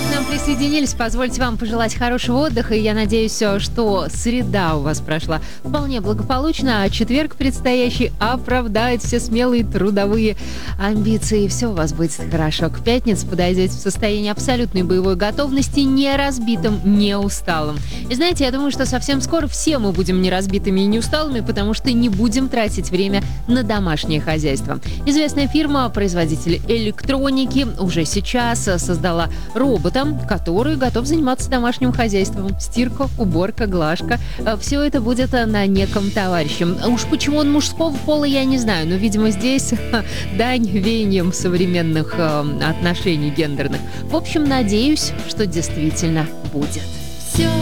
к нам присоединились. Позвольте вам пожелать хорошего отдыха. И я надеюсь, что среда у вас прошла вполне благополучно, а четверг предстоящий оправдает все смелые трудовые амбиции. И все у вас будет хорошо. К пятнице подойдете в состоянии абсолютной боевой готовности, не разбитым, не усталым. И знаете, я думаю, что совсем скоро все мы будем не разбитыми и не усталыми, потому что не будем тратить время на домашнее хозяйство. Известная фирма, производитель электроники, уже сейчас создала робота, который готов заниматься домашним хозяйством. Стирка, уборка, глажка. Все это будет на неком товарище. Уж почему он мужского пола, я не знаю, но, видимо, здесь дань веяниям современных отношений гендерных. В общем, надеюсь, что действительно будет.